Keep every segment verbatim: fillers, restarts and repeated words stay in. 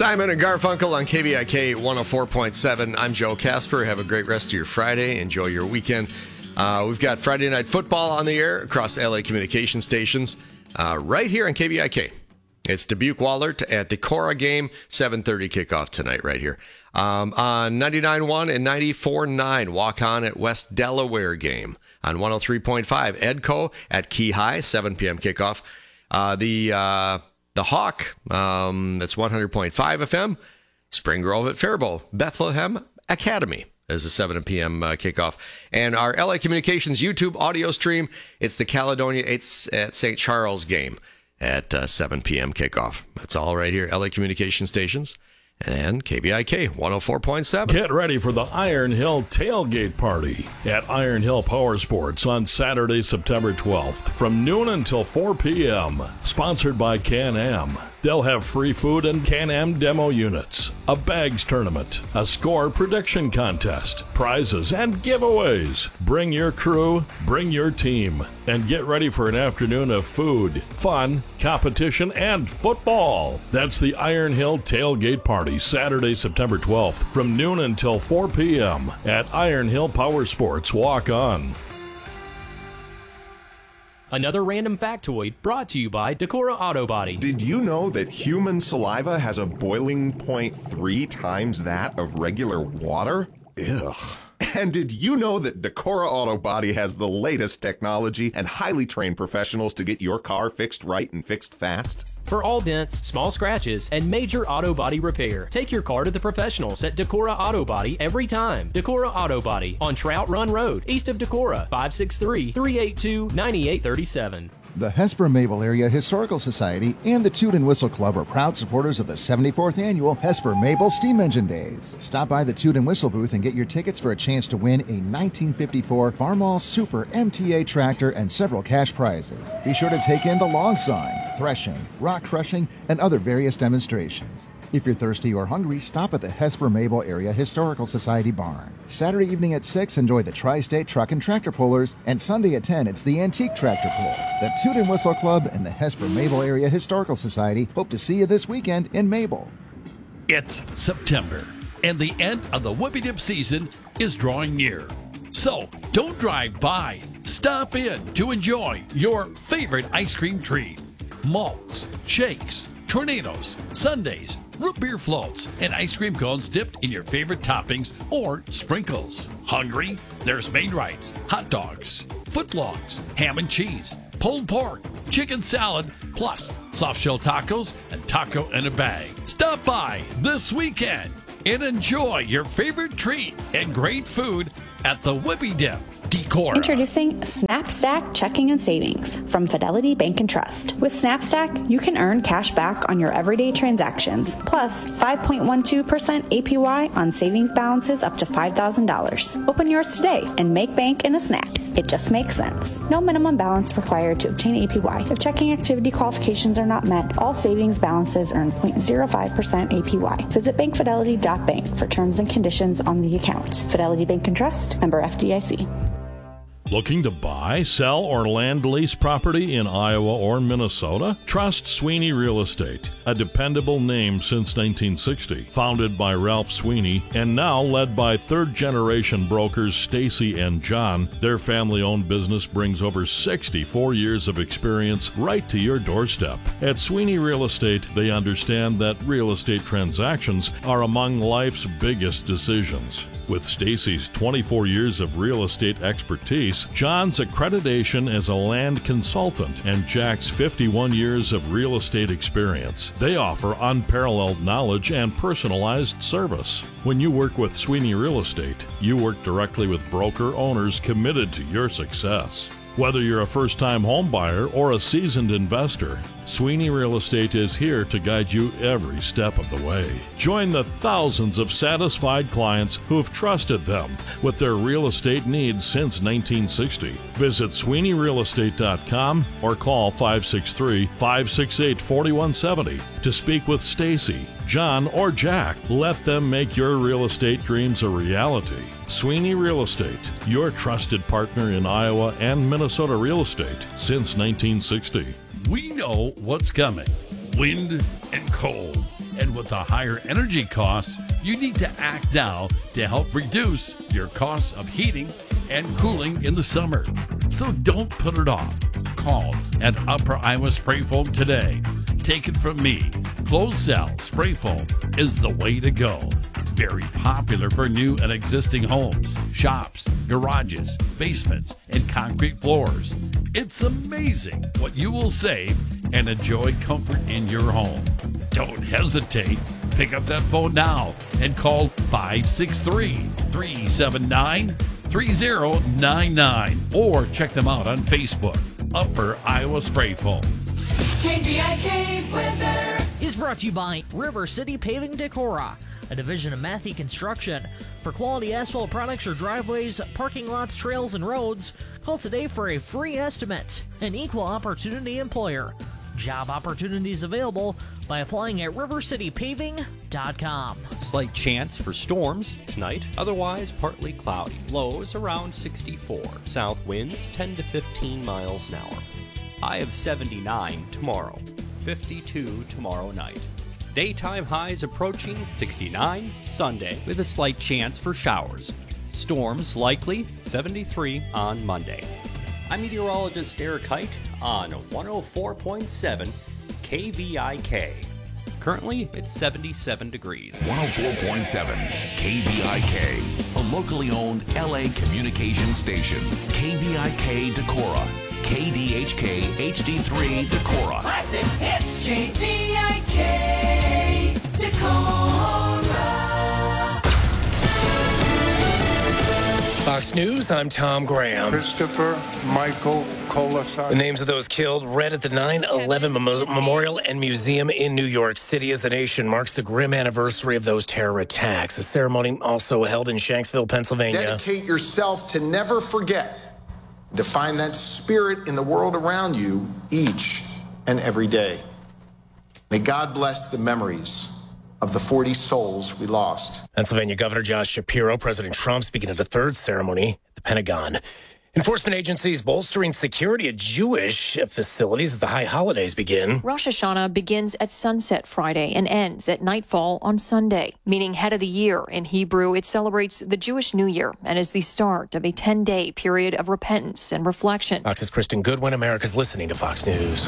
Simon and Garfunkel on K B I K one oh four point seven. I'm Joe Casper. Have a great rest of your Friday. Enjoy your weekend. Uh, we've got Friday Night Football on the air across L A communication stations uh, right here on K B I K. It's Dubuque Wahlert at Decorah game, seven thirty kickoff tonight right here. Um, on ninety-nine point one and ninety-four point nine, Walk On at West Delaware game. On one oh three point five, Edco at Key High, seven p.m. kickoff. Uh, the... Uh, The Hawk, um, that's one hundred point five F M. Spring Grove at Faribault. Bethlehem Academy is a seven p.m. Uh, kickoff. And our L A Communications YouTube audio stream, it's the Caledonia it's at Saint Charles game at uh, seven p.m. kickoff. That's all right here, L A Communication Stations and K B I K one oh four point seven. Get ready for the Iron Hill Tailgate Party at Iron Hill Power Sports on Saturday, September twelfth from noon until four p.m. Sponsored by Can-Am. They'll have free food and Can-Am demo units, a bags tournament, a score prediction contest, prizes, and giveaways. Bring your crew, bring your team, and get ready for an afternoon of food, fun, competition, and football. That's the Iron Hill Tailgate Party, Saturday, September twelfth, from noon until four p.m. at Iron Hill Power Sports. Walk on. Another random factoid brought to you by Decorah Auto Body. Did you know that human saliva has a boiling point three times that of regular water? Ugh. And did you know that Decorah Auto Body has the latest technology and highly trained professionals to get your car fixed right and fixed fast? For all dents, small scratches, and major auto body repair, take your car to the professionals at Decorah Auto Body every time. Decorah Auto Body on Trout Run Road, east of Decorah, five six three, three eight two, nine eight three seven. The Hesper-Mabel Area Historical Society and the Toot and Whistle Club are proud supporters of the seventy-fourth Annual Hesper-Mabel Steam Engine Days. Stop by the Toot and Whistle booth and get your tickets for a chance to win a nineteen fifty-four Farmall Super M T A tractor and several cash prizes. Be sure to take in the long sign, threshing, rock crushing, and other various demonstrations. If you're thirsty or hungry, stop at the Hesper-Mabel Area Historical Society barn. Saturday evening at six, enjoy the Tri-State Truck and Tractor Pullers, and Sunday at ten, it's the Antique Tractor Pull. The Toot and Whistle Club and the Hesper-Mabel Area Historical Society hope to see you this weekend in Mabel. It's September, and the end of the Whoopie Dip season is drawing near. So don't drive by. Stop in to enjoy your favorite ice cream treat. Malts, shakes, tornadoes, sundaes, root beer floats, and ice cream cones dipped in your favorite toppings or sprinkles. Hungry? There's Maid-Rites, hot dogs, footlongs, ham and cheese, pulled pork, chicken salad, plus soft-shell tacos and taco in a bag. Stop by this weekend and enjoy your favorite treat and great food at the Whoopie Dip. Decorah. Introducing SnapStack Checking and Savings from Fidelity Bank and Trust. With SnapStack, you can earn cash back on your everyday transactions, plus five point one two percent A P Y on savings balances up to five thousand dollars. Open yours today and make bank in a snack. It just makes sense. No minimum balance required to obtain A P Y. If checking activity qualifications are not met, all savings balances earn zero point zero five percent A P Y. Visit bank fidelity dot bank for terms and conditions on the account. Fidelity Bank and Trust, member F D I C. Looking to buy, sell, or land lease property in Iowa or Minnesota? Trust Sweeney Real Estate, a dependable name since nineteen sixty. Founded by Ralph Sweeney and now led by third-generation brokers Stacy and John, their family-owned business brings over sixty-four years of experience right to your doorstep. At Sweeney Real Estate, they understand that real estate transactions are among life's biggest decisions. With Stacy's twenty-four years of real estate expertise, John's accreditation as a land consultant, and Jack's fifty-one years of real estate experience, they offer unparalleled knowledge and personalized service. When you work with Sweeney Real Estate, you work directly with broker owners committed to your success. Whether you're a first-time home buyer or a seasoned investor, Sweeney Real Estate is here to guide you every step of the way. Join the thousands of satisfied clients who have trusted them with their real estate needs since nineteen sixty. Visit Sweeney Real Estate dot com or call five six three, five six eight, four one seven zero to speak with Stacy, John, or Jack. Let them make your real estate dreams a reality. Sweeney Real Estate, your trusted partner in Iowa and Minnesota real estate since nineteen sixty. We know what's coming. Wind and cold. And with the higher energy costs, you need to act now to help reduce your costs of heating and cooling in the summer. So don't put it off. Call at Upper Iowa Spray Foam today. Take it from me. Closed cell spray foam is the way to go. Very popular for new and existing homes, shops, garages, basements, and concrete floors. It's amazing what you will save and enjoy comfort in your home. Don't hesitate. Pick up that phone now and call five six three, three seven nine, three zero nine nine or check them out on Facebook. Upper Iowa Spray Foam. K V I K weather is brought to you by River City Paving Decorah, a division of Matthew Construction. For quality asphalt products or driveways, parking lots, trails, and roads, call today for a free estimate. An equal opportunity employer. Job opportunities available by applying at river city paving dot com. Slight chance for storms tonight, otherwise partly cloudy. Lows around sixty-four. South winds ten to fifteen miles an hour. High of seventy-nine tomorrow. fifty-two tomorrow night. Daytime highs approaching sixty-nine Sunday with a slight chance for showers. Storms likely seventy-three on Monday. I'm meteorologist Eric Hite on one oh four point seven K V I K. Currently, it's seventy-seven degrees. one oh four point seven K V I K, a locally owned L A communication station. K V I K Decorah, K D H K H D three Decorah. Classic hits. K V I K Decorah. Fox News, I'm Tom Graham. Christopher Michael Colasacco. The names of those killed read at the nine eleven Memorial and Museum in New York City as the nation marks the grim anniversary of those terror attacks. A ceremony also held in Shanksville, Pennsylvania. Dedicate yourself to never forget, to find that spirit in the world around you each and every day. May God bless the memories of the forty souls we lost. Pennsylvania Governor Josh Shapiro, President Trump speaking at the third ceremony at the Pentagon. Enforcement agencies bolstering security at Jewish facilities as the high holidays begin. Rosh Hashanah begins at sunset Friday and ends at nightfall on Sunday, meaning head of the year. In Hebrew, it celebrates the Jewish New Year and is the start of a ten-day period of repentance and reflection. Fox's Kristen Goodwin. America's listening to Fox News.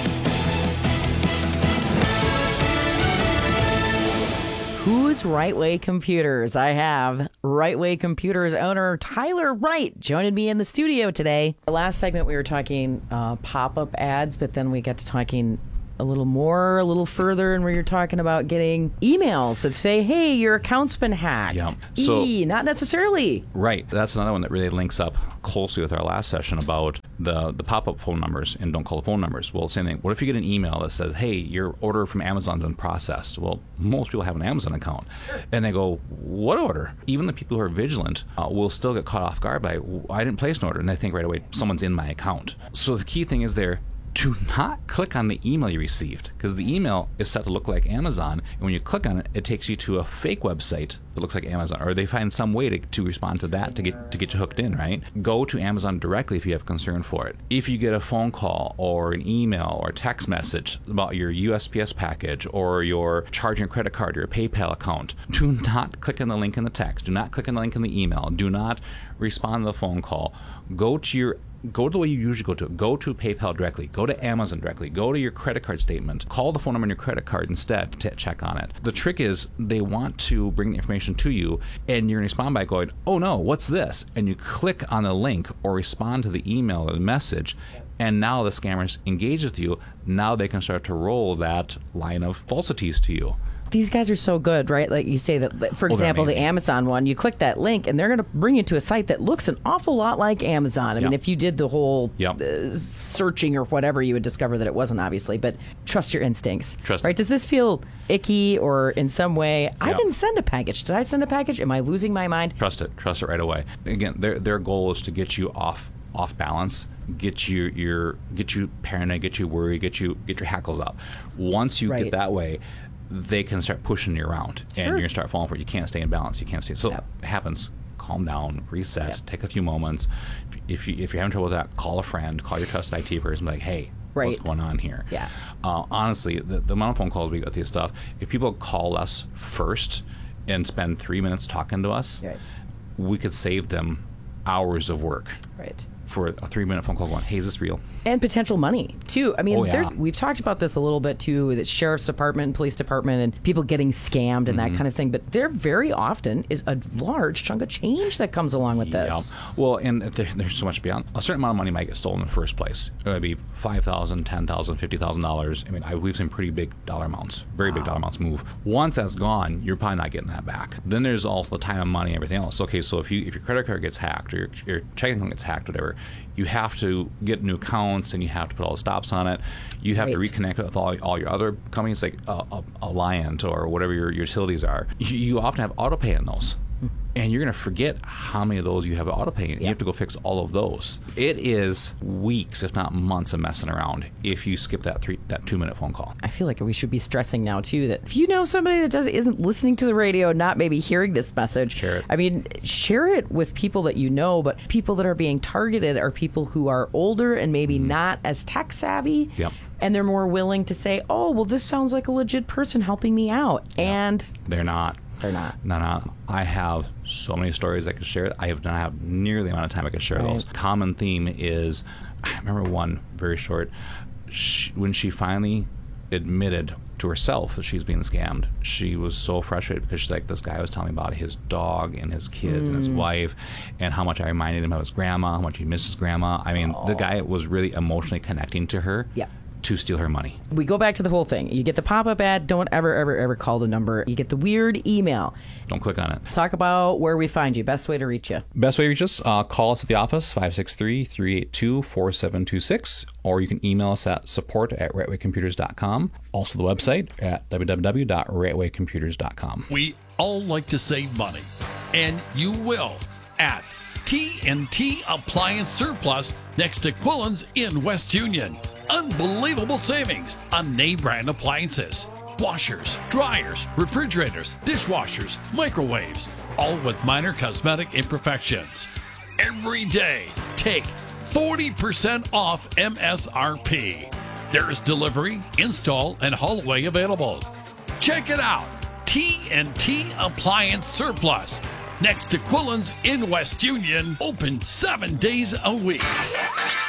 Who's Right Way Computers? I have Right Way Computers owner Tyler Wright joining me in the studio today. The last segment we were talking uh, pop-up ads, but then we got to talking a little more, a little further, and we were talking about getting emails that say, hey, your account's been hacked. Yeah. So, e, not necessarily. Right. That's another one that really links up closely with our last session about the, the pop-up phone numbers and don't call the phone numbers. Well, same thing. What if you get an email that says, hey, your order from Amazon's been processed? Well, most people have an Amazon account. And they go, what order? Even the people who are vigilant uh, will still get caught off guard by, I didn't place an order. And they think right away, someone's in my account. So the key thing is there, do not click on the email you received, because the email is set to look like Amazon, and when you click on it, it takes you to a fake website that looks like Amazon, or they find some way to, to respond to that to get to get you hooked in, right? Go to Amazon directly if you have concern for it. If you get a phone call or an email or a text message about your U S P S package or your charging credit card or your PayPal account, do not click on the link in the text. Do not click on the link in the email. Do not respond to the phone call. Go to your Go to the way you usually go to it. Go to PayPal directly. Go to Amazon directly. Go to your credit card statement. Call the phone number on your credit card instead to check on it. The trick is they want to bring the information to you, and you're going to respond by going, oh no, what's this? And you click on the link or respond to the email or the message, and now the scammers engage with you. Now they can start to roll that line of falsities to you. These guys are so good, right? Like you say that, for Oh, example, the amazing. Amazon one, you click that link and they're going to bring you to a site that looks an awful lot like Amazon. I mean, Yep. if you did the whole Yep. uh, searching or whatever, you would discover that it wasn't, obviously, but trust your instincts. Trust right? Does this feel icky or in some way, I Yep. didn't send a package. Did I send a package? Am I losing my mind? Trust it. Trust it right away. Again, their their goal is to get you off off balance, get you your get you paranoid, get you worried, get you get your hackles up. Once you Right. get that way, they can start pushing you around, and Sure. you're gonna start falling for it. You can't stay in balance. You can't stay. So Yep. it happens. Calm down, reset, Yep. take a few moments. If you if you're having trouble with that, call a friend, call your trusted I T person. Like, hey, Right. what's going on here. Yeah. Uh, honestly, the, the amount of phone calls we get with this stuff, if people call us first and spend three minutes talking to us, right. we could save them hours of work. Right. For a three-minute phone call going, hey, is this real? And potential money, too. I mean, Oh, yeah. there's we've talked about this a little bit, too, the sheriff's department, police department, and people getting scammed and Mm-hmm. that kind of thing. But there very often is a large chunk of change that comes along with this. Yeah. Well, and there, there's so much beyond. A certain amount of money might get stolen in the first place. It would be five thousand dollars, ten thousand dollars, fifty thousand dollars. I mean, I, we've seen pretty big dollar amounts, very big dollar amounts move. Once that's gone, you're probably not getting that back. Then there's also the time and money and everything else. Okay, so if you if your credit card gets hacked or your, your checking account gets hacked, whatever, you have to get new accounts and you have to put all the stops on it. You have Right. to reconnect with all, all your other companies like uh, uh, Alliant or whatever your, your utilities are. You, you often have auto pay in those. And you're going to forget how many of those you have auto pay. You have to go fix all of those. It is weeks, if not months, of messing around if you skip that three that two minute phone call. I feel like we should be stressing now, too, that if you know somebody that doesn't isn't listening to the radio, not maybe hearing this message, share it. I mean, share it with people that you know, but people that are being targeted are people who are older and maybe Mm-hmm. not as tech savvy. Yep. And they're more willing to say, oh, well, this sounds like a legit person helping me out. And They're not. They're not. No, no. I have so many stories I could share. I have not have nearly the amount of time I could share Right. those. Common theme is, I remember one very short. She, when she finally admitted to herself that she's being scammed, she was so frustrated because she's like, this guy was telling me about his dog and his kids and his Mm. wife and how much I reminded him of his grandma, how much he missed his grandma. I mean, the guy was really emotionally connecting to her. Yeah. To steal her money. We go back to the whole thing. You get the pop-up ad, don't ever, ever, ever call the number. You get the weird email. Don't click on it. Talk about where we find you. Best way to reach you. Best way to reach us, uh, call us at the office, five six three, three eight two, four seven two six, or you can email us at support at rightway computers dot com. Also the website at w w w dot rightway computers dot com. We all like to save money, and you will at T and T Appliance Surplus next to Quillen's in West Union. Unbelievable savings on name brand appliances, washers, dryers, refrigerators, dishwashers, microwaves, all with minor cosmetic imperfections. Every day, take forty percent off M S R P. There's delivery, install, and haul away available. Check it out. T and T Appliance Surplus next to Quillen's in West Union, open seven days a week.